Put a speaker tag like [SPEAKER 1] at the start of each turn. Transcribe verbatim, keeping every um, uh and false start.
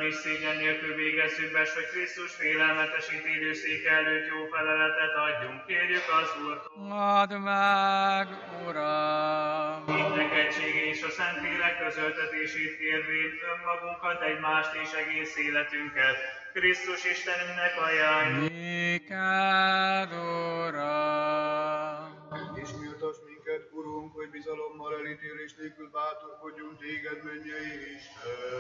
[SPEAKER 1] és szégyen nélkül végezzük be, s hogy Krisztus félelmetes ítélőszék előtt jó feleletet adjunk. Kérjük az Úrtól.
[SPEAKER 2] Add meg, Uram!
[SPEAKER 1] Mindnek egysége és a Szentlélek közöltetését kérvén önmagunkat, egymást és egész életünket Krisztus Istenünknek ajánljuk.
[SPEAKER 2] Néked, Uram!
[SPEAKER 3] És méltass minket, Urunk, hogy bizalommal elítélés nélkül bátorkodjunk téged, mennyei Isten.